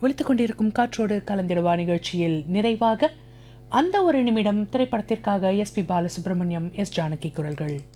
ஒலித்துக் கொண்டிருக்கும் காற்றோடு கலந்திடுவா நிகழ்ச்சியில் நிறைவாக அந்த ஒரு நிமிடம் திரைப்படத்திற்காக எஸ்.பி. பாலசுப்ரமணியம், எஸ். ஜானகி குரல்கள்.